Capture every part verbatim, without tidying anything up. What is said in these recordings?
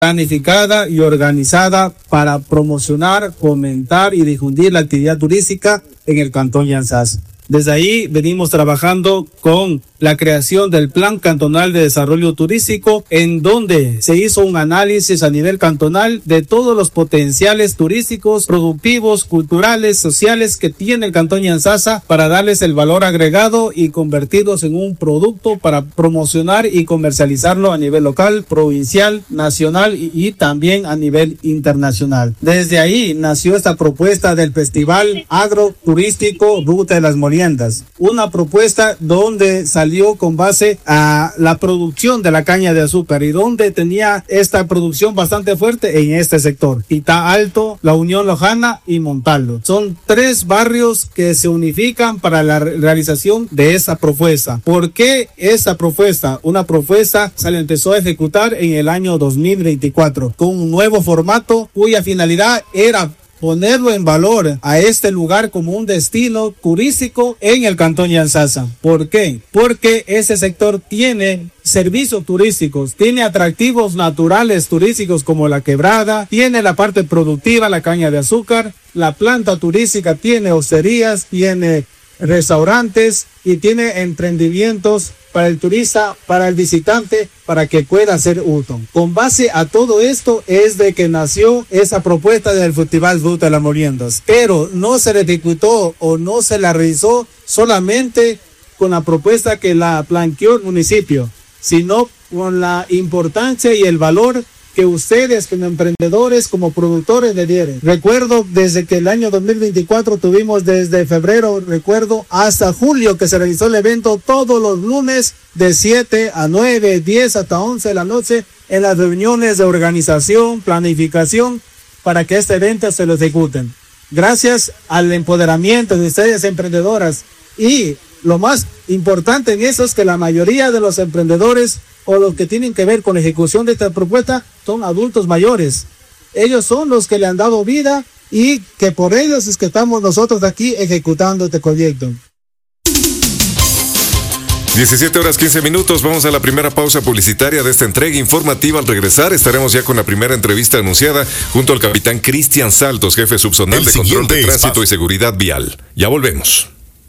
planificada y organizada para promocionar, fomentar y difundir la actividad turística en el Cantón Yantzaza. Desde ahí venimos trabajando con la creación del Plan Cantonal de Desarrollo Turístico, en donde se hizo un análisis a nivel cantonal de todos los potenciales turísticos, productivos, culturales, sociales que tiene el Cantón Yantzaza para darles el valor agregado y convertirlos en un producto para promocionar y comercializarlo a nivel local, provincial, nacional y, y también a nivel internacional. Desde ahí nació esta propuesta del Festival Agroturístico Ruta de las Moliendas, una propuesta donde salió con base a la producción de la caña de azúcar y donde tenía esta producción bastante fuerte en este sector. Itá Alto, La Unión Lojana y Montalvo. Son tres barrios que se unifican para la realización de esa propuesta. ¿Por qué esa propuesta? Una propuesta se empezó a ejecutar en el año dos mil veinticuatro con un nuevo formato cuya finalidad era ponerlo en valor a este lugar como un destino turístico en el Cantón Yantzaza. ¿Por qué? Porque ese sector tiene servicios turísticos, tiene atractivos naturales turísticos como la quebrada, tiene la parte productiva, la caña de azúcar, la planta turística tiene hosterías, tiene restaurantes y tiene emprendimientos para el turista, para el visitante, para que pueda hacer uso. Con base a todo esto es de que nació esa propuesta del Festival Ruta de las Moliendas, pero no se le ejecutó o no se la realizó solamente con la propuesta que la planteó el municipio, sino con la importancia y el valor que ustedes como emprendedores, como productores le dieron. Recuerdo desde que el año dos mil veinticuatro tuvimos desde febrero, recuerdo, hasta julio que se realizó el evento todos los lunes de siete a nueve, diez hasta once de la noche en las reuniones de organización, planificación para que este evento se lo ejecuten. Gracias al empoderamiento de ustedes emprendedoras y lo más importante en eso es que la mayoría de los emprendedores o los que tienen que ver con la ejecución de esta propuesta son adultos mayores. Ellos son los que le han dado vida y que por ellos es que estamos nosotros aquí ejecutando este proyecto. diecisiete horas quince minutos, vamos a la primera pausa publicitaria de esta entrega informativa. Al regresar estaremos ya con la primera entrevista anunciada junto al capitán Cristian Saltos, jefe subzonal El de control de tránsito espacio. y seguridad vial. Ya volvemos.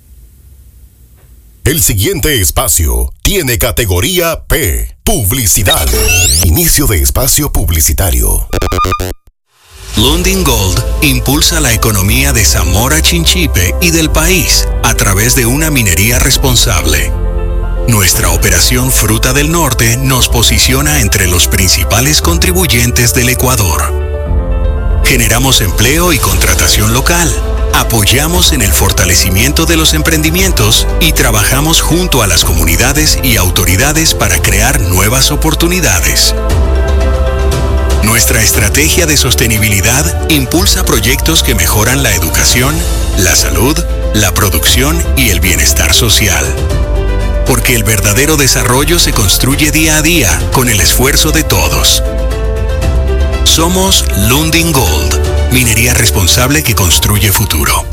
El siguiente espacio tiene categoría P, publicidad. Inicio de espacio publicitario. Lundin Gold impulsa la economía de Zamora Chinchipe y del país a través de una minería responsable. Nuestra operación Fruta del Norte nos posiciona entre los principales contribuyentes del Ecuador. Generamos empleo y contratación local. Apoyamos en el fortalecimiento de los emprendimientos y trabajamos junto a las comunidades y autoridades para crear nuevas oportunidades. Nuestra estrategia de sostenibilidad impulsa proyectos que mejoran la educación, la salud, la producción y el bienestar social. Porque el verdadero desarrollo se construye día a día con el esfuerzo de todos. Somos Lundin Gold, minería responsable que construye futuro.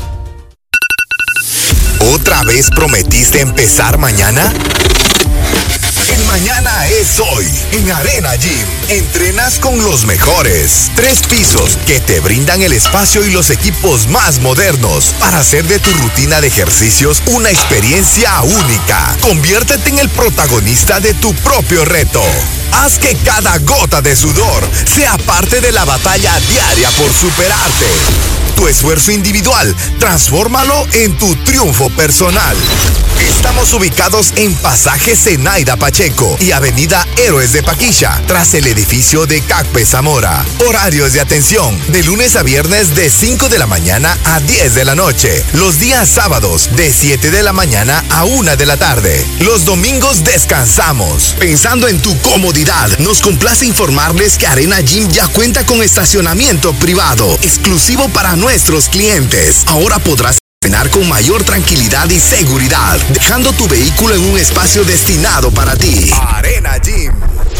¿Otra vez prometiste empezar mañana? El mañana es hoy. En Arena Gym, entrenas con los mejores. Tres pisos que te brindan el espacio y los equipos más modernos para hacer de tu rutina de ejercicios una experiencia única. Conviértete en el protagonista de tu propio reto. Haz que cada gota de sudor sea parte de la batalla diaria por superarte. Tu esfuerzo individual, transfórmalo en tu triunfo personal. Estamos ubicados en Pasaje Zenaida Pacheco y Avenida Héroes de Paquilla, tras el edificio de Cacpe Zamora. Horarios de atención, de lunes a viernes de cinco de la mañana a diez de la noche. Los días sábados, de siete de la mañana a una de la tarde. Los domingos descansamos. Pensando en tu comodidad, nos complace informarles que Arena Gym ya cuenta con estacionamiento privado, exclusivo para nuestros clientes. Ahora podrás entrenar con mayor tranquilidad y seguridad, dejando tu vehículo en un espacio destinado para ti. Arena Gym.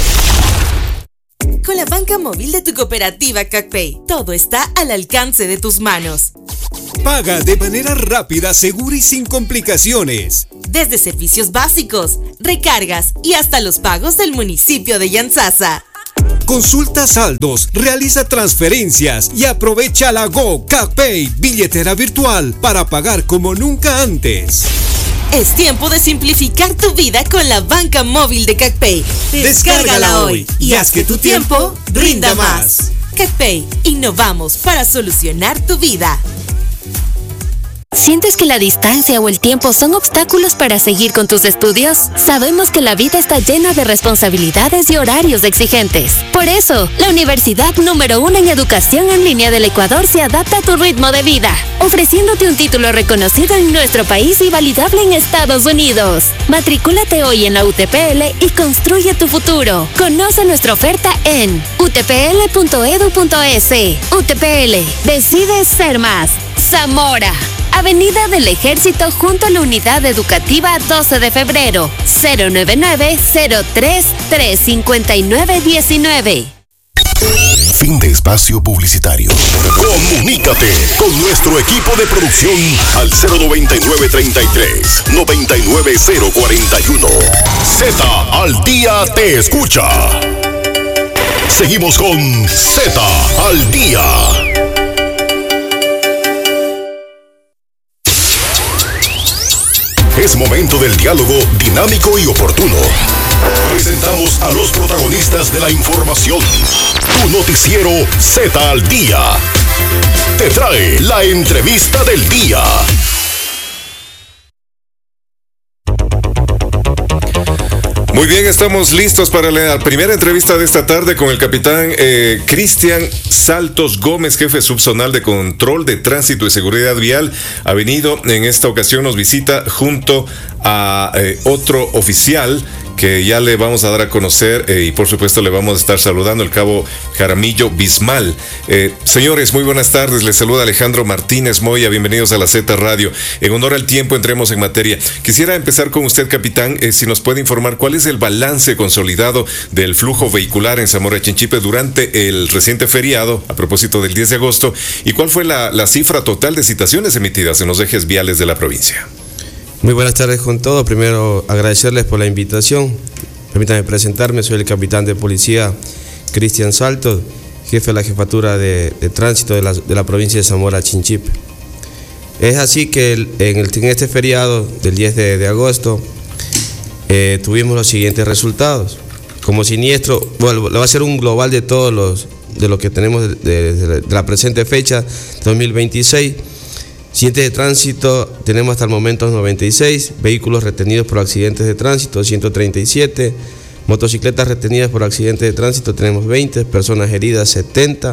Con la banca móvil de tu cooperativa CacPay, todo está al alcance de tus manos. Paga de manera rápida, segura y sin complicaciones. Desde servicios básicos, recargas y hasta los pagos del municipio de Yantzaza. Consulta saldos, realiza transferencias y aprovecha la Go CacPay, billetera virtual, para pagar como nunca antes. Es tiempo de simplificar tu vida con la banca móvil de CacPay. Descárgala hoy y haz que tu tiempo rinda más. CacPay, innovamos para solucionar tu vida. ¿Sientes que la distancia o el tiempo son obstáculos para seguir con tus estudios? Sabemos que la vida está llena de responsabilidades y horarios exigentes. Por eso, la universidad número uno en educación en línea del Ecuador se adapta a tu ritmo de vida, ofreciéndote un título reconocido en nuestro país y validable en Estados Unidos. Matricúlate hoy en la U T P L y construye tu futuro. Conoce nuestra oferta en u t p l punto e d u punto e s. U T P L, decide ser más. Zamora, Avenida del Ejército junto a la Unidad Educativa doce de febrero, cero nueve nueve, cero tres, tres cinco nueve uno nueve. Fin de espacio publicitario. Comunícate con nuestro equipo de producción al cero noventa y nueve, treinta y tres, noventa y nueve, cero cuarenta y uno. Z al día te escucha. Seguimos con Z al día. Es momento del diálogo dinámico y oportuno. Presentamos a los protagonistas de la información. Tu noticiero Z al Día te trae la entrevista del día. Muy bien, estamos listos para la primera entrevista de esta tarde con el capitán eh, Cristian Saltos Gómez, jefe subzonal de Control de Tránsito y Seguridad Vial. Ha venido, en esta ocasión nos visita junto a eh, otro oficial que ya le vamos a dar a conocer eh, y por supuesto le vamos a estar saludando, el cabo Jaramillo Bismal. Eh, señores, muy buenas tardes, les saluda Alejandro Martínez Moya, bienvenidos a la Z Radio. En honor al tiempo, entremos en materia. Quisiera empezar con usted, capitán, eh, si nos puede informar cuál es el balance consolidado del flujo vehicular en Zamora Chinchipe durante el reciente feriado, a propósito del diez de agosto, y cuál fue la, la cifra total de citaciones emitidas en los ejes viales de la provincia. Muy buenas tardes con todos. Primero, agradecerles por la invitación. Permítanme presentarme, soy el capitán de policía Cristian Saltos, jefe de la jefatura de, de tránsito de la, de la provincia de Zamora Chinchipe. Es así que el, en, el, en este feriado del diez de agosto eh, tuvimos los siguientes resultados. Como siniestro, bueno, va a ser un global de todos los, de lo que tenemos de, de, de la presente fecha, dos mil veintiséis. Accidentes de tránsito tenemos hasta el momento noventa y seis, vehículos retenidos por accidentes de tránsito ciento treinta y siete, motocicletas retenidas por accidentes de tránsito tenemos veinte, personas heridas setenta,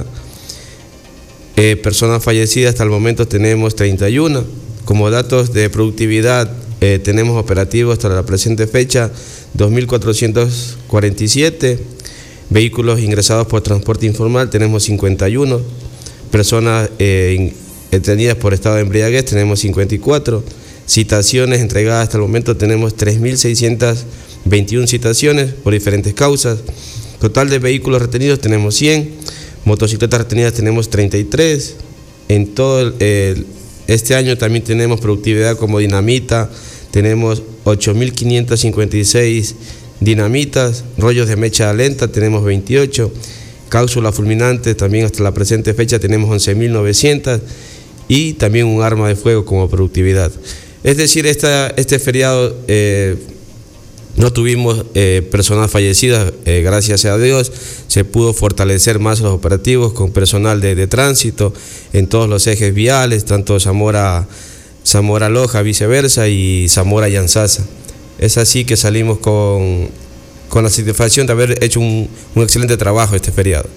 eh, personas fallecidas hasta el momento tenemos treinta y uno. Como datos de productividad eh, tenemos operativos hasta la presente fecha dos mil cuatrocientos cuarenta y siete, vehículos ingresados por transporte informal tenemos cincuenta y uno, personas eh, detenidas por estado de embriaguez tenemos cincuenta y cuatro, citaciones entregadas hasta el momento tenemos tres mil seiscientas veintiuna citaciones por diferentes causas, total de vehículos retenidos tenemos cien, motocicletas retenidas tenemos treinta y tres, en todo el, el, este año también tenemos productividad como dinamita, tenemos ocho mil quinientas cincuenta y seis dinamitas, rollos de mecha lenta tenemos veintiocho, cápsulas fulminantes también hasta la presente fecha tenemos once mil novecientas y también un arma de fuego como productividad. Es decir, esta, este feriado eh, no tuvimos eh, personas fallecidas, eh, gracias a Dios, se pudo fortalecer más los operativos con personal de, de tránsito en todos los ejes viales, tanto Zamora, Zamora Loja, viceversa, y Zamora Yanzasa. Es así que salimos con, con la satisfacción de haber hecho un, un excelente trabajo este feriado.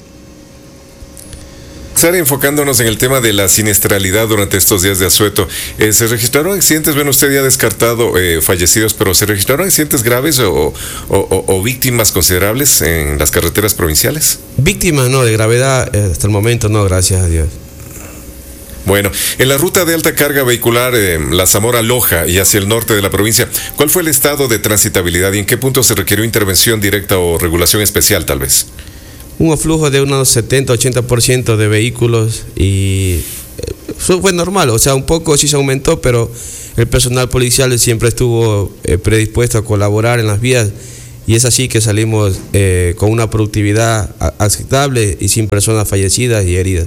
Enfocándonos en el tema de la siniestralidad durante estos días de asueto, eh, ¿se registraron accidentes? Bueno, usted ya ha descartado eh, fallecidos, pero ¿se registraron accidentes graves o, o, o, o víctimas considerables en las carreteras provinciales? Víctimas no, de gravedad eh, hasta el momento no, gracias a Dios. Bueno, en la ruta de alta carga vehicular, eh, la Zamora Loja y hacia el norte de la provincia, ¿cuál fue el estado de transitabilidad y en qué punto se requirió intervención directa o regulación especial tal vez? Un aflujo de unos setenta a ochenta por ciento de vehículos y eso fue normal, o sea, un poco sí se aumentó, pero el personal policial siempre estuvo eh, predispuesto a colaborar en las vías y es así que salimos eh, con una productividad aceptable y sin personas fallecidas y heridas.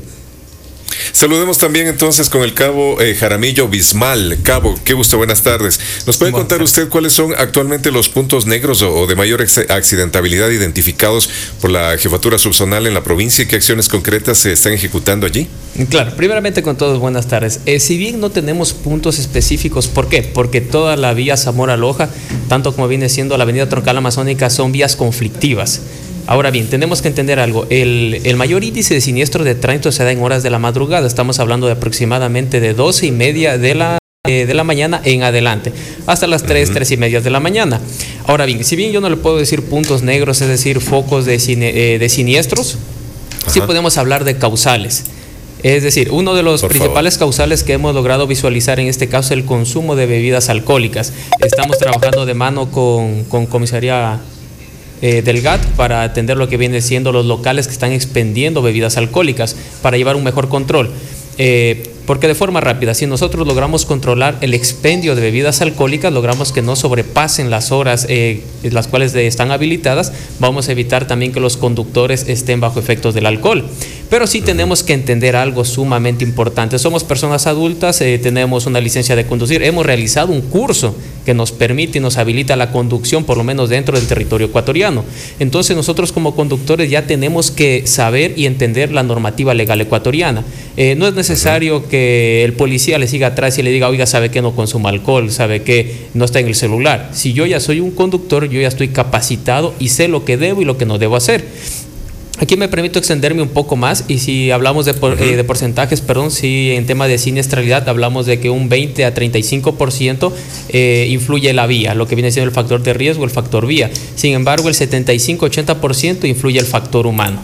Saludemos también entonces con el cabo eh, Jaramillo Bismal. Cabo, qué gusto, buenas tardes. ¿Nos puede contar usted cuáles son actualmente los puntos negros o, o de mayor accidentabilidad identificados por la Jefatura Subzonal en la provincia y qué acciones concretas se están ejecutando allí? Claro, primeramente con todos, buenas tardes. Eh, si bien no tenemos puntos específicos, ¿por qué? Porque toda la vía Zamora-Loja, tanto como viene siendo la avenida Troncal Amazónica, son vías conflictivas. Ahora bien, tenemos que entender algo, el, el mayor índice de siniestros de tránsito se da en horas de la madrugada, estamos hablando de aproximadamente de doce y media de la, eh, de la mañana en adelante, hasta las tres, tres y media de la mañana. Ahora bien, si bien yo no le puedo decir puntos negros, es decir, focos de, cine, eh, de siniestros, Ajá. sí podemos hablar de causales. Es decir, uno de los Por principales favor. causales que hemos logrado visualizar en este caso es el consumo de bebidas alcohólicas. Estamos trabajando de mano con, con comisaría Eh, del G A T para atender lo que viene siendo los locales que están expendiendo bebidas alcohólicas para llevar un mejor control. Eh, porque de forma rápida, si nosotros logramos controlar el expendio de bebidas alcohólicas, logramos que no sobrepasen las horas eh, las cuales están habilitadas, vamos a evitar también que los conductores estén bajo efectos del alcohol. Pero sí tenemos que entender algo sumamente importante. Somos personas adultas, eh, tenemos una licencia de conducir, hemos realizado un curso que nos permite y nos habilita la conducción, por lo menos dentro del territorio ecuatoriano. Entonces nosotros como conductores ya tenemos que saber y entender la normativa legal ecuatoriana. Eh, no es necesario que el policía le siga atrás y le diga, oiga, sabe que no consuma alcohol, sabe que no está en el celular. Si yo ya soy un conductor, yo ya estoy capacitado y sé lo que debo y lo que no debo hacer. Aquí me permito extenderme un poco más y si hablamos de, por, eh, de porcentajes, perdón, si en tema de siniestralidad hablamos de que un veinte a treinta y cinco por ciento eh, influye la vía, lo que viene siendo el factor de riesgo, el factor vía. Sin embargo, el setenta y cinco a ochenta por ciento influye el factor humano.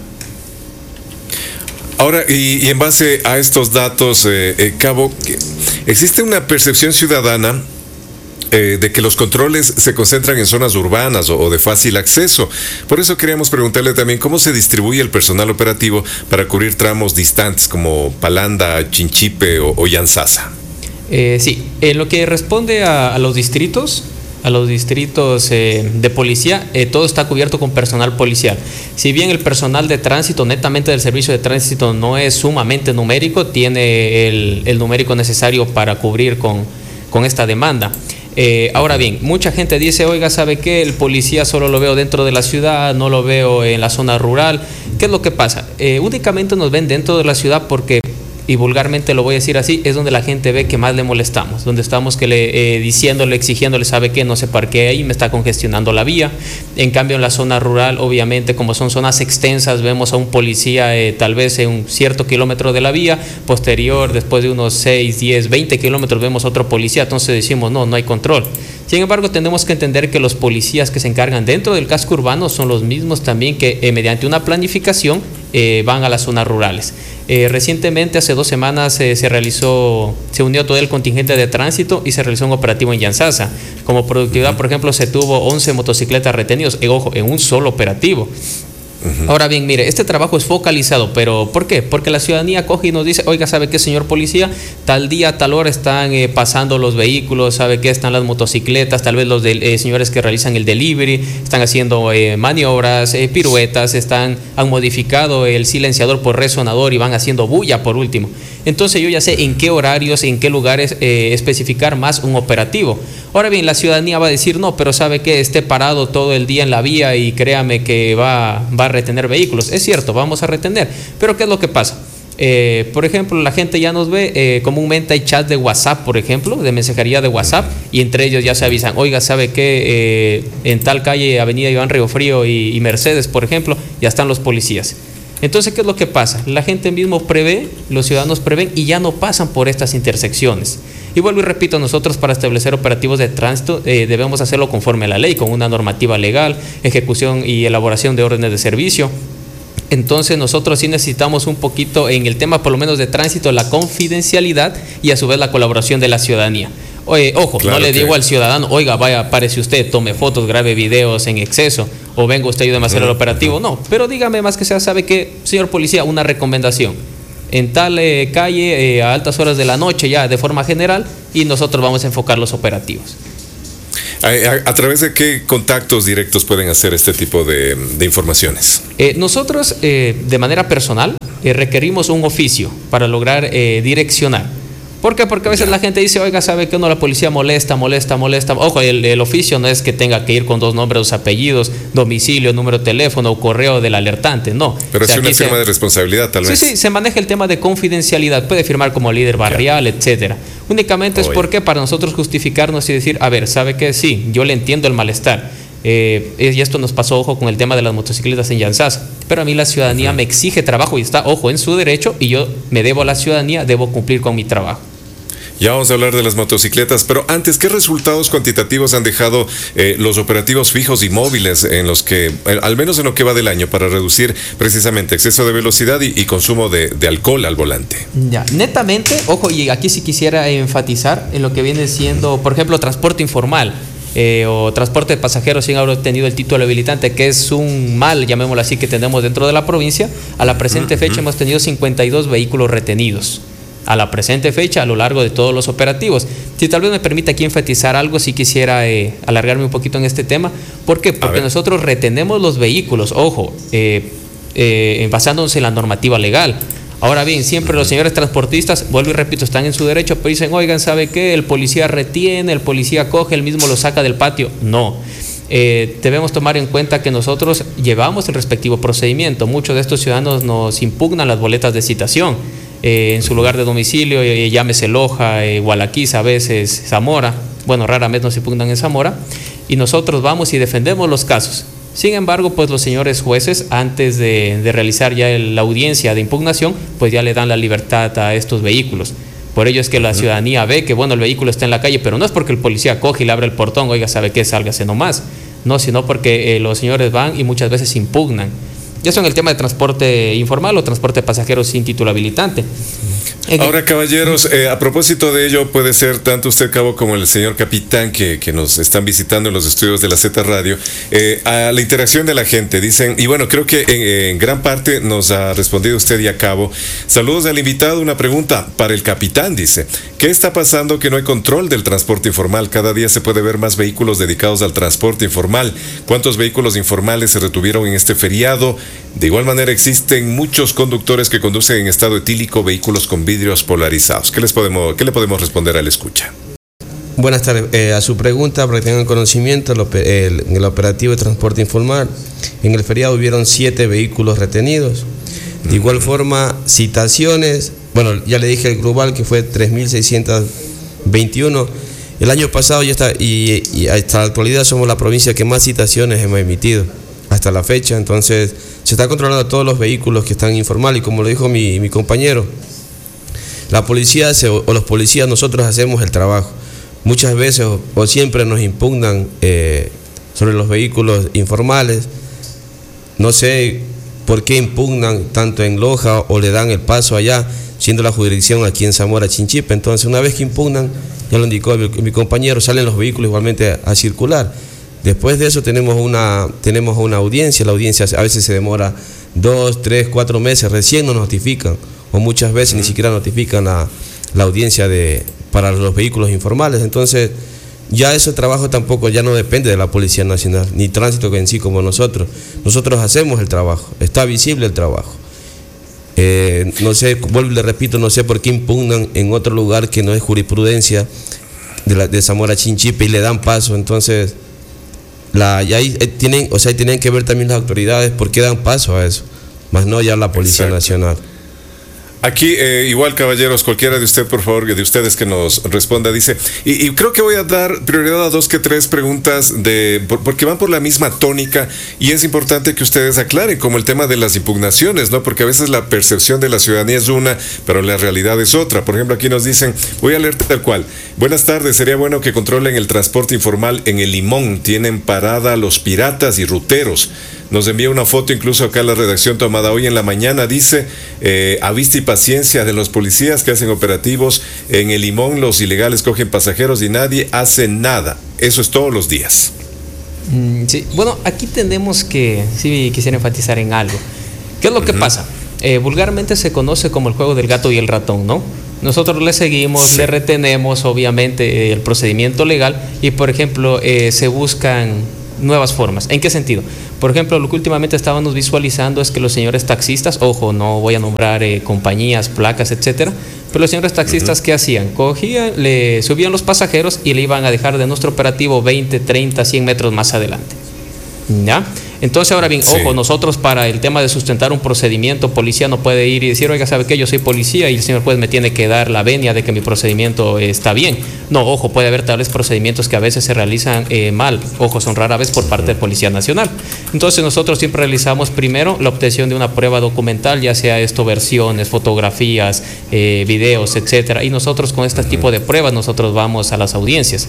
Ahora, y, y en base a estos datos, eh, eh, Cabo, ¿existe una percepción ciudadana eh, de que los controles se concentran en zonas urbanas o, o de fácil acceso? Por eso queríamos preguntarle también cómo se distribuye el personal operativo para cubrir tramos distantes como Palanda, Chinchipe o, o Yanzasa. Eh, sí, en lo que responde a, a los distritos, a los distritos eh, de policía, eh, todo está cubierto con personal policial. Si bien el personal de tránsito, netamente del servicio de tránsito, no es sumamente numérico, tiene el, el numérico necesario para cubrir con, con esta demanda. Eh, ahora bien, mucha gente dice, oiga, ¿sabe qué? El policía solo lo veo dentro de la ciudad, no lo veo en la zona rural. ¿Qué es lo que pasa? Eh, únicamente nos ven dentro de la ciudad porque, y vulgarmente lo voy a decir así, es donde la gente ve que más le molestamos, donde estamos que le, eh, diciéndole, exigiéndole, sabe que no se parquee ahí, me está congestionando la vía. En cambio, en la zona rural, obviamente, como son zonas extensas, vemos a un policía eh, tal vez en un cierto kilómetro de la vía, posterior, después de unos seis, diez, veinte kilómetros, vemos a otro policía, entonces decimos, no, no hay control. Sin embargo, tenemos que entender que los policías que se encargan dentro del casco urbano son los mismos también que eh, mediante una planificación eh, van a las zonas rurales. Eh, recientemente, hace dos semanas, eh, se realizó, se unió todo el contingente de tránsito y se realizó un operativo en Yanzasa. Como productividad, por ejemplo, se tuvo once motocicletas retenidos, eh, ojo, en un solo operativo. Uh-huh. Ahora bien, mire, este trabajo es focalizado, pero ¿por qué? Porque la ciudadanía coge y nos dice, oiga, ¿sabe qué, señor policía? Tal día, tal hora están eh, pasando los vehículos, ¿sabe qué? Están las motocicletas, tal vez los de, eh, señores que realizan el delivery, están haciendo eh, maniobras, eh, piruetas, están, han modificado el silenciador por resonador y van haciendo bulla por último. Entonces yo ya sé en qué horarios, en qué lugares eh, especificar más un operativo. Ahora bien, la ciudadanía va a decir, no, pero ¿sabe qué? Esté parado todo el día en la vía y créame que va, va a retener vehículos. Es cierto, vamos a retener, pero ¿qué es lo que pasa? Eh, por ejemplo, la gente ya nos ve, eh, comúnmente hay chats de WhatsApp, por ejemplo, de mensajería de WhatsApp, y entre ellos ya se avisan, oiga, ¿sabe qué? Eh, en tal calle, Avenida Iván Río Frío y, y Mercedes, por ejemplo, ya están los policías. Entonces, ¿qué es lo que pasa? La gente mismo prevé, los ciudadanos prevén y ya no pasan por estas intersecciones. Y vuelvo y repito, nosotros para establecer operativos de tránsito eh, debemos hacerlo conforme a la ley, con una normativa legal, ejecución y elaboración de órdenes de servicio. Entonces nosotros sí necesitamos un poquito en el tema, por lo menos de tránsito, la confidencialidad y a su vez la colaboración de la ciudadanía. Oye, ojo, claro, no le que... digo al ciudadano, oiga, vaya, párese usted, tome fotos, grabe videos en exceso, o venga usted, ayúdeme a hacer el operativo. No, pero dígame más que sea, sabe que, señor policía, una recomendación. En tal eh, calle, eh, a altas horas de la noche, ya de forma general, y nosotros vamos a enfocar los operativos. ¿A, a, a través de qué contactos directos pueden hacer este tipo de, de informaciones? Eh, nosotros, eh, de manera personal, eh, requerimos un oficio para lograr eh, direccionar. ¿Por qué? Porque a veces la gente dice, oiga, ¿sabe qué? No, la policía molesta, molesta, molesta. Ojo, el, el oficio no es que tenga que ir con dos nombres, dos apellidos, domicilio, número de teléfono o correo del alertante, no. Pero o sea, es una firma se, de responsabilidad, tal sí, vez. Sí, sí, se maneja el tema de confidencialidad. Puede firmar como líder barrial, yeah. etcétera. Únicamente Oye. es porque para nosotros justificarnos y decir, a ver, ¿sabe qué? Sí, yo le entiendo el malestar. Eh, y esto nos pasó, ojo, con el tema de las motocicletas en Llanzás. Pero a mí la ciudadanía uh-huh. me exige trabajo y está, ojo, en su derecho, y yo me debo a la ciudadanía, debo cumplir con mi trabajo. Ya vamos a hablar de las motocicletas, pero antes, ¿qué resultados cuantitativos han dejado eh, los operativos fijos y móviles en los que, eh, al menos en lo que va del año, para reducir precisamente exceso de velocidad y, y consumo de, de alcohol al volante? Ya, netamente, ojo, y aquí sí quisiera enfatizar en lo que viene siendo, por ejemplo, transporte informal. Eh, o transporte de pasajeros sin haber obtenido el título habilitante, que es un mal, llamémoslo así, que tenemos dentro de la provincia. A la presente uh-huh. fecha hemos tenido cincuenta y dos vehículos retenidos. A la presente fecha, a lo largo de todos los operativos. Si tal vez me permite aquí enfatizar algo, si quisiera eh, alargarme un poquito en este tema. ¿Por qué? Porque nosotros retenemos los vehículos, ojo, eh, eh, basándonos en la normativa legal. Ahora bien, siempre los señores transportistas, vuelvo y repito, están en su derecho, pero dicen, oigan, ¿sabe qué? El policía retiene, el policía coge, él mismo lo saca del patio. No. Eh, debemos tomar en cuenta que nosotros llevamos el respectivo procedimiento. Muchos de estos ciudadanos nos impugnan las boletas de citación. Eh, en su lugar de domicilio, eh, llámese Loja, eh, Gualaquiza, a veces Zamora, bueno, raramente nos impugnan en Zamora, y nosotros vamos y defendemos los casos. Sin embargo, pues los señores jueces, antes de, de realizar ya el, la audiencia de impugnación, pues ya le dan la libertad a estos vehículos. Por ello es que la ciudadanía ve que, bueno, el vehículo está en la calle, pero no es porque el policía coge y le abre el portón, oiga, ¿sabe qué? Sálgase nomás. No, sino porque eh, los señores van y muchas veces impugnan. Ya son el tema de transporte informal o transporte de pasajeros sin título habilitante. Ahora, caballeros, eh, a propósito de ello, puede ser tanto usted, cabo, como el señor capitán que, que nos están visitando en los estudios de la Z Radio, eh, a la interacción de la gente. Dicen, y bueno, creo que en, en gran parte nos ha respondido usted y a cabo. Saludos al invitado, una pregunta para el capitán, dice. ¿Qué está pasando que no hay control del transporte informal? Cada día se puede ver más vehículos dedicados al transporte informal. ¿Cuántos vehículos informales se retuvieron en este feriado? De igual manera, existen muchos conductores que conducen en estado etílico vehículos con vidrios polarizados. ¿Qué les podemos, qué le podemos responder al escucha? Buenas tardes. Eh, a su pregunta, para que tengan conocimiento, el, el, en el operativo de transporte informal, en el feriado hubieron siete vehículos retenidos. De igual uh-huh. forma, citaciones, bueno, ya le dije el global que fue tres mil seiscientos veintiuno. El año pasado ya está, y, y hasta la actualidad somos la provincia que más citaciones hemos emitido hasta la fecha. Entonces se está controlando todos los vehículos que están informales, y como lo dijo mi, mi compañero, la policía se, o los policías, nosotros hacemos el trabajo. Muchas veces o, o siempre nos impugnan eh, sobre los vehículos informales. No sé por qué impugnan tanto en Loja o le dan el paso allá, siendo la jurisdicción aquí en Zamora Chinchipe. Entonces, una vez que impugnan, ya lo indicó mi, mi compañero, salen los vehículos igualmente a, a circular. Después de eso tenemos una, tenemos una audiencia. La audiencia a veces se demora dos, tres, cuatro meses, recién nos notifican, o muchas veces ni siquiera notifican la, la audiencia de, para los vehículos informales. Entonces, ya ese trabajo tampoco ya no depende de la Policía Nacional, ni Tránsito en sí como nosotros. Nosotros hacemos el trabajo, está visible el trabajo. Eh, no sé, vuelvo y le repito, no sé por qué impugnan en otro lugar que no es jurisprudencia de, la, de Zamora Chinchipe y le dan paso. Entonces, la, ya ahí tienen, o sea, tienen que ver también las autoridades por qué dan paso a eso, más no ya la Policía Exacto. Nacional. Aquí, eh, igual, caballeros, cualquiera de usted, por favor, de ustedes que nos responda, dice, y, y creo que voy a dar prioridad a dos que tres preguntas, de por, porque van por la misma tónica, y es importante que ustedes aclaren, como el tema de las impugnaciones, ¿no? Porque a veces la percepción de la ciudadanía es una, pero la realidad es otra. Por ejemplo, aquí nos dicen, voy a leer tal cual. Buenas tardes, sería bueno que controlen el transporte informal en el Limón. Tienen parada los piratas y ruteros. Nos envía una foto incluso acá a la redacción tomada hoy en la mañana, dice, eh, a vista y paciencia de los policías que hacen operativos en el Limón, los ilegales cogen pasajeros y nadie hace nada. Eso es todos los días. Mm, sí, bueno, aquí tenemos que, sí quisiera enfatizar en algo. ¿Qué es lo que uh-huh. pasa? Eh, vulgarmente se conoce como el juego del gato y el ratón, ¿no? Nosotros le seguimos, sí. le retenemos obviamente el procedimiento legal y por ejemplo eh, se buscan nuevas formas. ¿En qué sentido? Por ejemplo, lo que últimamente estábamos visualizando es que los señores taxistas, ojo, no voy a nombrar eh, compañías, placas, etcétera, pero los señores taxistas, uh-huh. ¿qué hacían? Cogían, le subían los pasajeros y le iban a dejar de nuestro operativo veinte, treinta, cien metros más adelante. ¿Ya? Entonces, ahora bien, sí. ojo, nosotros para el tema de sustentar un procedimiento, policía no puede ir y decir, oiga, ¿sabe qué? Yo soy policía y el señor juez me tiene que dar la venia de que mi procedimiento está bien. No, ojo, puede haber tales procedimientos que a veces se realizan eh, mal, ojo, son rara vez por parte de Policía Nacional. Entonces, nosotros siempre realizamos primero la obtención de una prueba documental, ya sea esto, versiones, fotografías, eh, videos, etcétera, y nosotros con este tipo de pruebas, nosotros vamos a las audiencias.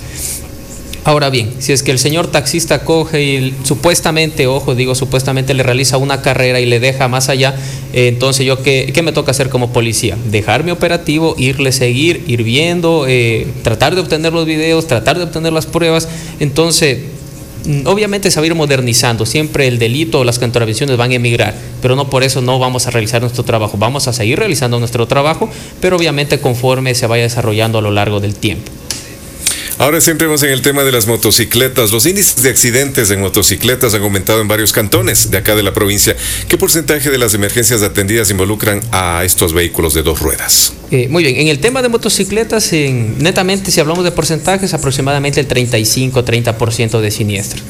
Ahora bien, si es que el señor taxista coge y supuestamente, ojo, digo supuestamente le realiza una carrera y le deja más allá, eh, entonces yo ¿qué, ¿qué me toca hacer como policía? Dejar mi operativo, irle seguir, ir viendo, eh, tratar de obtener los videos, tratar de obtener las pruebas. Entonces, obviamente se va a ir modernizando, siempre el delito o las contravenciones van a emigrar, pero no por eso no vamos a realizar nuestro trabajo, vamos a seguir realizando nuestro trabajo, pero obviamente conforme se vaya desarrollando a lo largo del tiempo. Ahora sí entremos en el tema de las motocicletas. Los índices de accidentes en motocicletas han aumentado en varios cantones de acá de la provincia. ¿Qué porcentaje de las emergencias atendidas involucran a estos vehículos de dos ruedas? Eh, muy bien, en el tema de motocicletas, en, netamente si hablamos de porcentajes, aproximadamente el treinta y cinco a treinta por ciento de siniestro.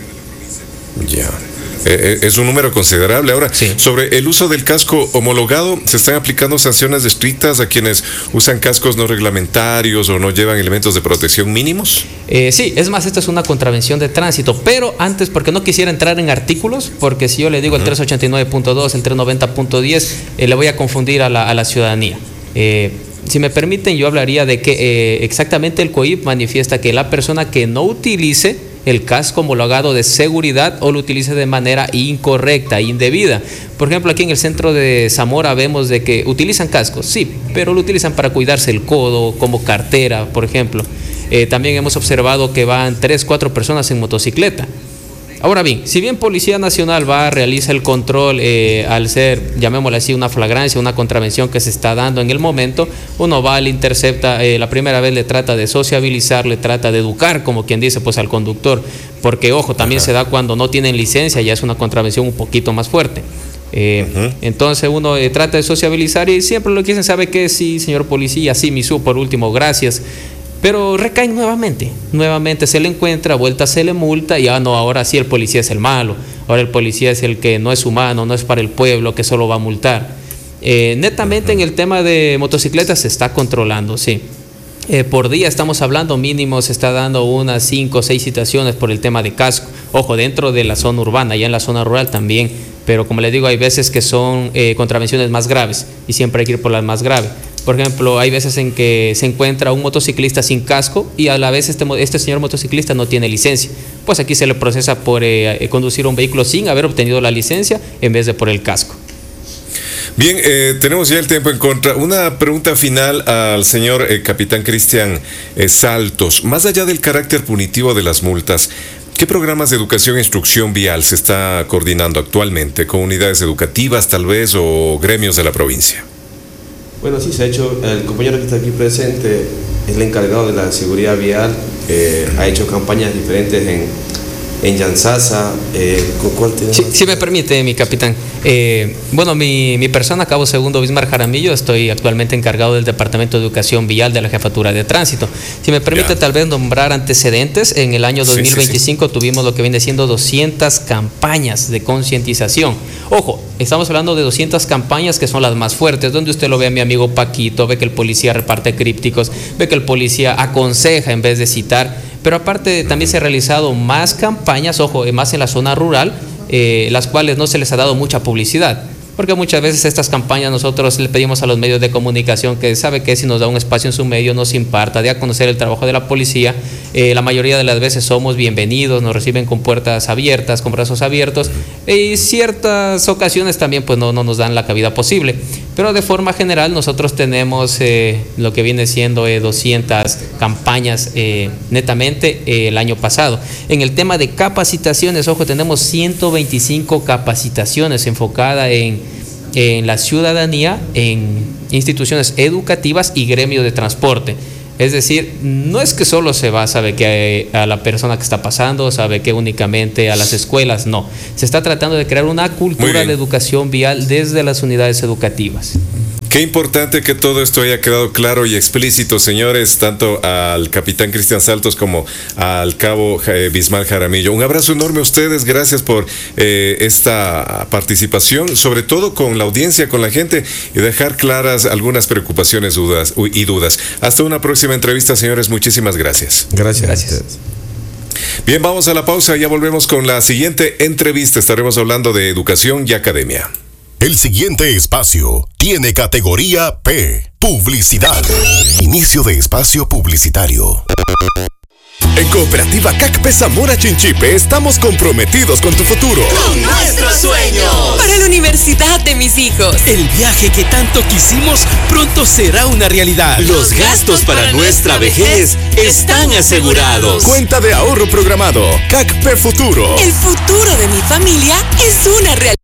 Ya. Eh, es un número considerable. Ahora, sí. sobre el uso del casco homologado, ¿se están aplicando sanciones estrictas a quienes usan cascos no reglamentarios o no llevan elementos de protección mínimos? Eh, sí, es más, esto es una contravención de tránsito, pero antes, porque no quisiera entrar en artículos, porque si yo le digo el trescientos ochenta y nueve punto dos, el trescientos noventa punto diez, eh, le voy a confundir a la, a la ciudadanía. Eh, si me permiten, yo hablaría de que eh, exactamente el C O I P manifiesta que la persona que no utilice el casco homologado de seguridad o lo utilice de manera incorrecta, indebida. Por ejemplo, aquí en el centro de Zamora vemos de que utilizan cascos, sí, pero lo utilizan para cuidarse el codo, como cartera, por ejemplo. Eh, también hemos observado que van tres, cuatro personas en motocicleta. Ahora bien, si bien Policía Nacional va, realiza el control eh, al ser, llamémosle así, una flagrancia, una contravención que se está dando en el momento, uno va, le intercepta, eh, la primera vez le trata de sociabilizar, le trata de educar, como quien dice, pues al conductor, porque ojo, también Ajá. se da cuando no tienen licencia, ya es una contravención un poquito más fuerte. Eh, uh-huh. Entonces uno eh, trata de sociabilizar y siempre lo que dicen, ¿sabe qué? Sí, señor policía, sí, misú, por último, gracias. Pero recaen nuevamente, nuevamente se le encuentra, vuelta se le multa y ah, no, ahora sí el policía es el malo, ahora el policía es el que no es humano, no es para el pueblo, que solo va a multar. Eh, netamente en el tema de motocicletas se está controlando, sí. Eh, por día estamos hablando, mínimo se está dando unas cinco o seis citaciones por el tema de casco. Ojo, dentro de la zona urbana, ya en la zona rural también, pero como les digo, hay veces que son eh, contravenciones más graves y siempre hay que ir por las más graves. Por ejemplo, hay veces en que se encuentra un motociclista sin casco y a la vez este, este señor motociclista no tiene licencia. Pues aquí se le procesa por eh, conducir un vehículo sin haber obtenido la licencia en vez de por el casco. Bien, eh, tenemos ya el tiempo en contra. Una pregunta final al señor eh, capitán Cristian eh, Saltos. Más allá del carácter punitivo de las multas, ¿qué programas de educación e instrucción vial se está coordinando actualmente con unidades educativas tal vez o gremios de la provincia? Bueno, sí, se ha hecho, el compañero que está aquí presente es el encargado de la seguridad vial, eh, ha hecho campañas diferentes en, en Yanzasa. Eh, ¿con cuál te... si, si me permite, mi capitán. Eh, bueno, mi, mi persona, Cabo Segundo Bismar Jaramillo, estoy actualmente encargado del Departamento de Educación Vial de la Jefatura de Tránsito. Si me permite, ya. tal vez nombrar antecedentes, en el año dos mil veinticinco sí, sí, sí. tuvimos lo que viene siendo doscientas campañas de concientización. Ojo, estamos hablando de doscientas campañas que son las más fuertes, donde usted lo ve a mi amigo Paquito, ve que el policía reparte crípticos, ve que el policía aconseja en vez de citar, pero aparte también se han realizado más campañas, ojo, más en la zona rural, eh, las cuales no se les ha dado mucha publicidad. Porque muchas veces estas campañas nosotros le pedimos a los medios de comunicación que sabe que si nos da un espacio en su medio nos imparta, de a conocer el trabajo de la policía. Eh, la mayoría de las veces somos bienvenidos, nos reciben con puertas abiertas, con brazos abiertos, y ciertas ocasiones también pues no, no nos dan la cabida posible. Pero de forma general nosotros tenemos eh, lo que viene siendo eh, doscientas campañas eh, netamente eh, el año pasado. En el tema de capacitaciones, ojo, tenemos ciento veinticinco capacitaciones enfocadas en en la ciudadanía, en instituciones educativas y gremio de transporte. Es decir, no es que solo se va, sabe que a la persona que está pasando, sabe que únicamente a las escuelas, no. Se está tratando de crear una cultura de educación vial desde las unidades educativas. Qué importante que todo esto haya quedado claro y explícito, señores, tanto al capitán Cristian Saltos como al cabo eh, Bismar Jaramillo. Un abrazo enorme a ustedes, gracias por eh, esta participación, sobre todo con la audiencia, con la gente, y dejar claras algunas preocupaciones dudas, y dudas. Hasta una próxima entrevista, señores, muchísimas gracias. Gracias. Gracias. Bien, vamos a la pausa, ya volvemos con la siguiente entrevista. Estaremos hablando de educación y academia. El siguiente espacio tiene categoría P, publicidad. Inicio de espacio publicitario. En Cooperativa C A C P Zamora Chinchipe estamos comprometidos con tu futuro. ¡Con nuestros sueños! Para la universidad de mis hijos. El viaje que tanto quisimos pronto será una realidad. Los gastos para nuestra vejez están asegurados. Cuenta de ahorro programado. C A C P Futuro. El futuro de mi familia es una realidad.